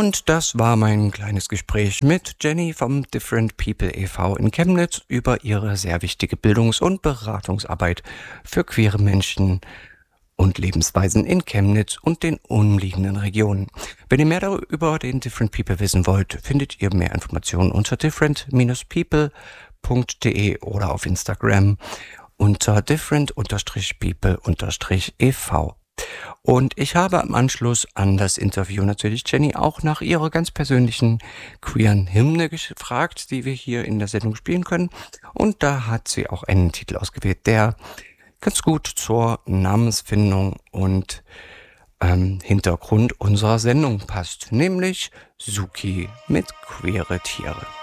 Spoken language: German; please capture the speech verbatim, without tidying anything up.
Und das war mein kleines Gespräch mit Jenny vom Different People e V in Chemnitz über ihre sehr wichtige Bildungs- und Beratungsarbeit für queere Menschen und Lebensweisen in Chemnitz und den umliegenden Regionen. Wenn ihr mehr darüber über den Different People wissen wollt, findet ihr mehr Informationen unter different dash people punkt de oder auf Instagram unter different people e v. Und ich habe am Anschluss an das Interview natürlich Jenny auch nach ihrer ganz persönlichen queeren Hymne gefragt, die wir hier in der Sendung spielen können. Und da hat sie auch einen Titel ausgewählt, der ganz gut zur Namensfindung und ähm, Hintergrund unserer Sendung passt, nämlich Suki mit queere Tiere.